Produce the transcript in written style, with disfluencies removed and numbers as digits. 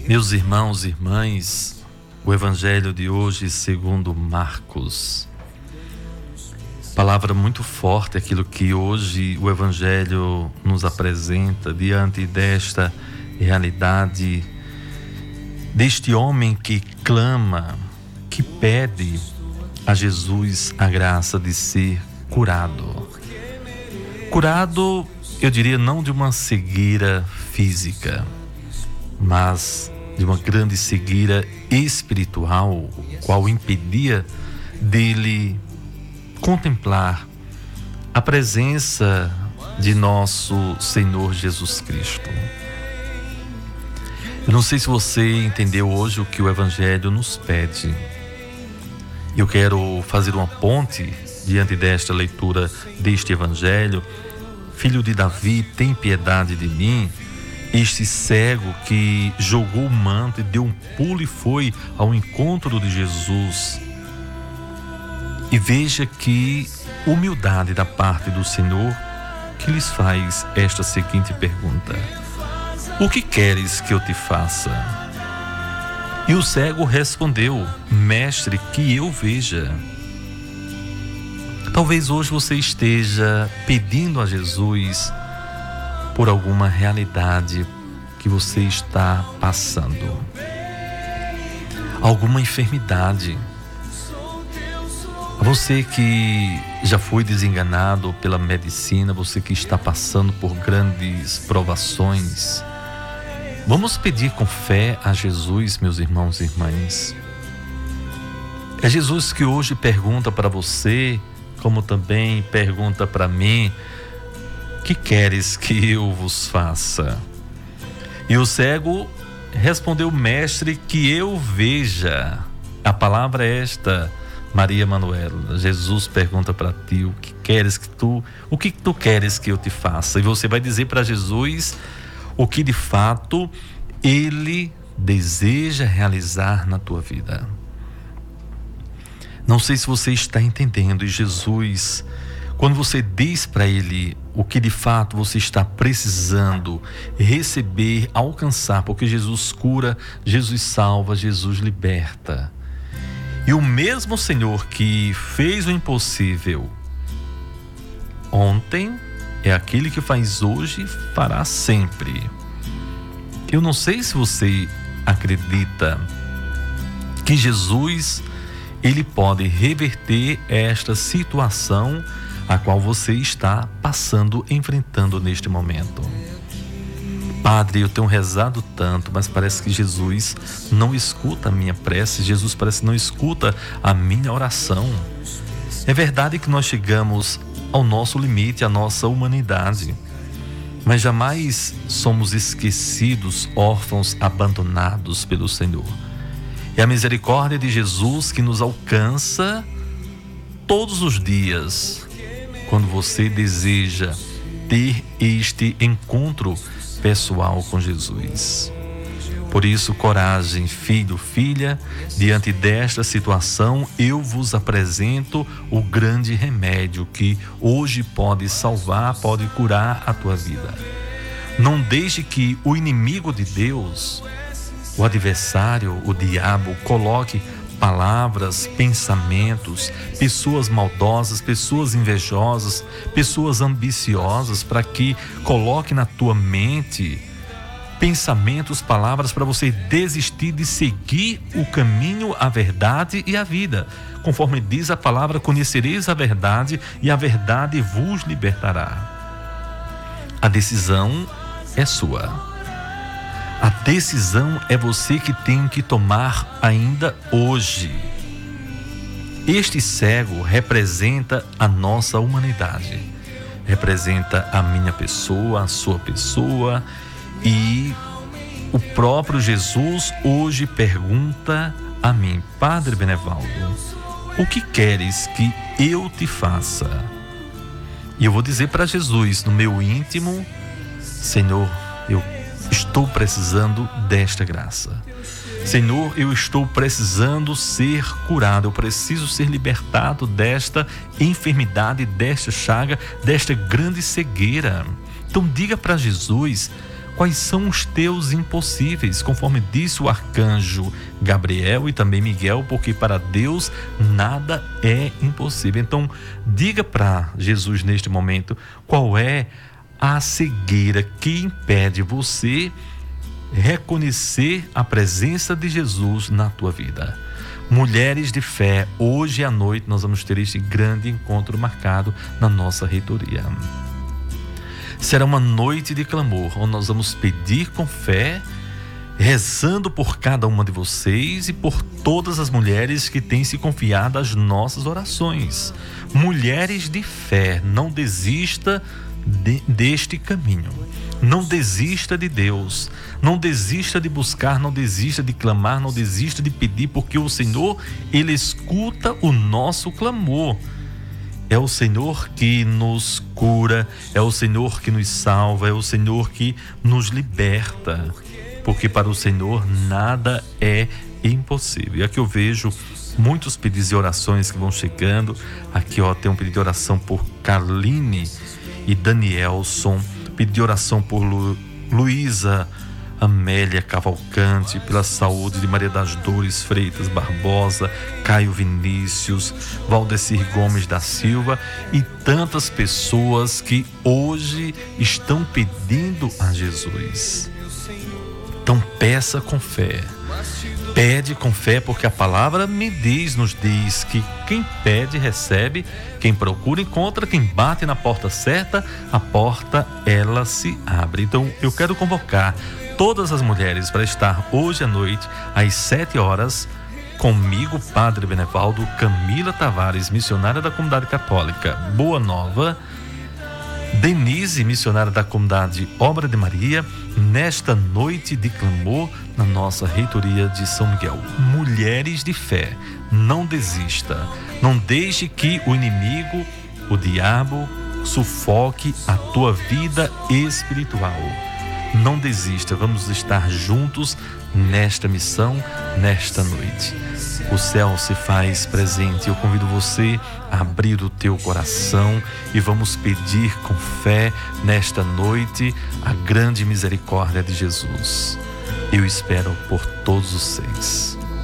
Meus irmãos e irmãs, o Evangelho de hoje segundo Marcos. Palavra muito forte, aquilo que hoje o Evangelho nos apresenta diante desta realidade, deste homem que clama, que pede a Jesus a graça de ser curado. Curado, eu diria, não de uma cegueira física, mas de uma grande cegueira espiritual, qual impedia dele contemplar a presença de nosso Senhor Jesus Cristo. Eu não sei se você entendeu hoje o que o Evangelho nos pede. Eu quero fazer uma ponte diante desta leitura deste Evangelho. Filho de Davi, tem piedade de mim. Este cego que jogou o manto e deu um pulo e foi ao encontro de Jesus. E veja que humildade da parte do Senhor que lhes faz esta seguinte pergunta: o que queres que eu te faça? E o cego respondeu: mestre, que eu veja. Talvez hoje você esteja pedindo a Jesus por alguma realidade que você está passando, alguma enfermidade. Você que já foi desenganado pela medicina, você que está passando por grandes provações, vamos pedir com fé a Jesus, meus irmãos e irmãs. É Jesus que hoje pergunta para você, como também pergunta para mim: que queres que eu vos faça? E o cego respondeu: mestre, que eu veja. A palavra é esta, Maria Manuela. Jesus pergunta para ti: o que tu queres que eu te faça? E você vai dizer para Jesus o que de fato ele deseja realizar na tua vida. Não sei se você está entendendo. E Jesus, quando você diz para ele o que de fato você está precisando receber, alcançar, porque Jesus cura, Jesus salva, Jesus liberta. E o mesmo Senhor que fez o impossível ontem é aquele que faz hoje e fará sempre. Eu não sei se você acredita que Jesus, ele pode reverter esta situação a qual você está passando, enfrentando neste momento. Padre, eu tenho rezado tanto, mas parece que Jesus não escuta a minha prece, Jesus parece que não escuta a minha oração. É verdade que nós chegamos ao nosso limite, à nossa humanidade, mas jamais somos esquecidos, órfãos, abandonados pelo Senhor. É a misericórdia de Jesus que nos alcança todos os dias, quando você deseja ter este encontro pessoal com Jesus. Por isso, coragem, filho, filha, diante desta situação, eu vos apresento o grande remédio que hoje pode salvar, pode curar a tua vida. Não deixe que o inimigo de Deus, o adversário, o diabo, coloque palavras, pensamentos, pessoas maldosas, pessoas invejosas, pessoas ambiciosas, para que coloque na tua mente pensamentos, palavras para você desistir de seguir o caminho, a verdade e a vida. Conforme diz a palavra: conhecereis a verdade e a verdade vos libertará. A decisão é sua. A decisão é você que tem que tomar ainda hoje. Este cego representa a nossa humanidade, representa a minha pessoa, a sua pessoa, e o próprio Jesus hoje pergunta a mim: Padre Benevaldo, o que queres que eu te faça? E eu vou dizer para Jesus no meu íntimo: Senhor, eu estou precisando desta graça. Senhor, eu estou precisando ser curado, eu preciso ser libertado desta enfermidade, desta chaga, desta grande cegueira. Então diga para Jesus quais são os teus impossíveis, conforme disse o arcanjo Gabriel e também Miguel, porque para Deus nada é impossível. Então, diga para Jesus neste momento qual é a cegueira que impede você reconhecer a presença de Jesus na tua vida. Mulheres de fé, hoje à noite nós vamos ter este grande encontro marcado na nossa reitoria. Será uma noite de clamor, onde nós vamos pedir com fé, rezando por cada uma de vocês e por todas as mulheres que têm se confiado às nossas orações. Mulheres de fé, não desista deste caminho. Não desista de Deus, não desista de buscar, não desista de clamar, não desista de pedir, porque o Senhor, Ele escuta o nosso clamor. É o Senhor que nos cura, é o Senhor que nos salva, é o Senhor que nos liberta, porque para o Senhor nada é impossível. E aqui eu vejo muitos pedidos e orações que vão chegando. Aqui tem um pedido de oração por Carline e Danielson, pedido de oração por Luísa Amélia Cavalcante, pela saúde de Maria das Dores Freitas Barbosa, Caio Vinícius, Valdecir Gomes da Silva e tantas pessoas que hoje estão pedindo a Jesus. Então peça com fé. Pede com fé, porque a palavra nos diz que quem pede recebe, quem procura encontra, quem bate na porta certa, a porta ela se abre. Então eu quero convocar todas as mulheres para estar hoje à noite às 7 horas comigo, Padre Benevaldo, Camila Tavares, missionária da Comunidade Católica Boa Nova, Denise, missionária da Comunidade Obra de Maria, nesta noite de clamor na nossa reitoria de São Miguel. Mulheres de fé, não desista, não deixe que o inimigo, o diabo, sufoque a tua vida espiritual. Não desista, vamos estar juntos nesta missão, nesta noite. O céu se faz presente. Eu convido você a abrir o teu coração e vamos pedir com fé nesta noite a grande misericórdia de Jesus. Eu espero por todos vocês.